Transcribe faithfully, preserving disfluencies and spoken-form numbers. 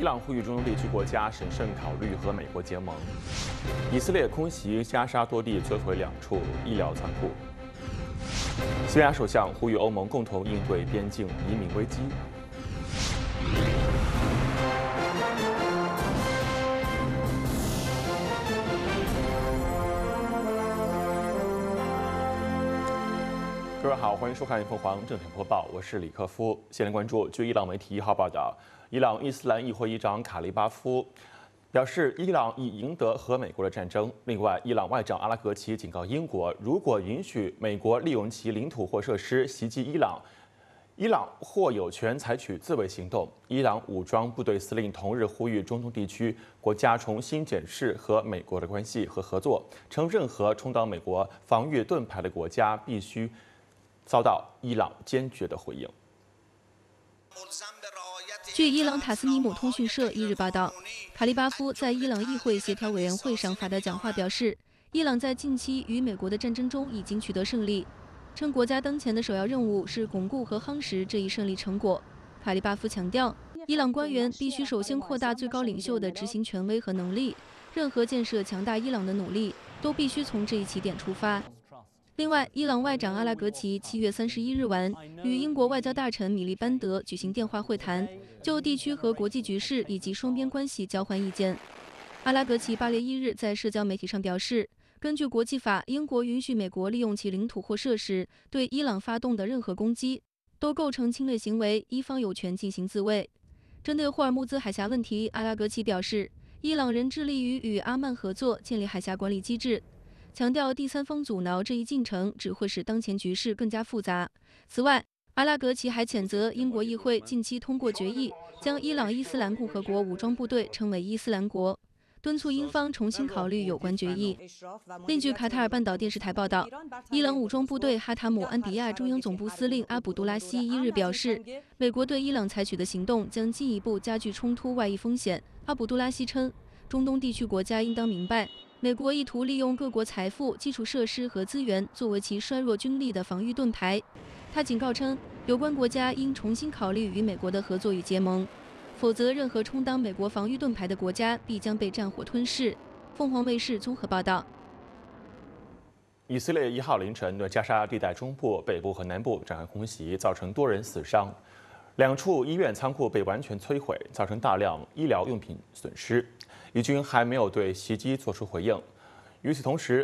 朗呼吁中东地区国家审慎考虑和美国结盟。以色列空袭加沙多地，摧毁两处医疗仓库。西班牙首相呼吁欧盟共同应对边境移民危机。各位好，欢迎收看凤凰正点播报，我是李克夫。先来关注，据伊朗媒体一号报道，伊朗伊斯兰议会议长卡利巴夫表示，伊朗已赢得和美国的战争。另外，伊朗外长阿拉格齐警告英国，如果允许美国利用其领土或设施袭击伊朗，伊朗或有权采取自卫行动。伊朗武装部队司令同日呼吁中东地区国家重新检视和美国的关系和合作，称任何充当美国防御盾牌的国家必须遭到伊朗坚决的回应。 据伊朗塔斯尼姆通讯社一日报道，卡利巴夫在伊朗议会协调委员会上发的讲话表示，伊朗在近期与美国的战争中已经取得胜利，称国家当前的首要任务是巩固和夯实这一胜利成果。卡利巴夫强调，伊朗官员必须首先扩大最高领袖的执行权威和能力，任何建设强大伊朗的努力都必须从这一起点出发。另外，伊朗外长阿拉格齐七月三十一日晚与英国外交大臣米利班德举行电话会谈，就地区和国际局势以及双边关系交换意见。阿拉格齐八月一日在社交媒体上表示，根据国际法，英国允许美国利用其领土或设施对伊朗发动的任何攻击，都构成侵略行为，伊方有权进行自卫。针对霍尔木兹海峡问题，阿拉格齐表示，伊朗仍致力于与阿曼合作建立海峡管理机制，强调第三方阻挠这一进程只会使当前局势更加复杂。此外，阿拉格齐还谴责英国议会近期通过决议，将伊朗伊斯兰共和国武装部队称为伊斯兰国，敦促英方重新考虑有关决议。另据卡塔尔半岛电视台报道，伊朗武装部队哈塔姆安迪亚中央总部司令阿卜杜拉希一日表示，美国对伊朗采取的行动将进一步加剧冲突外溢风险。阿卜杜拉希称，中东地区国家应当明白，美国意图利用各国财富、基础设施和资源作为其衰弱军力的防御盾牌。他警告称，有关国家应重新考虑与美国的合作与结盟，否则任何充当美国防御盾牌的国家必将被战火吞噬。凤凰卫视综合报道。 以色列一号凌晨对加沙地带中部、北部和南部展开空袭，造成多人死伤，两处医院仓库被完全摧毁，造成大量医疗用品损失。以军还没有对袭击作出回应。与此同时，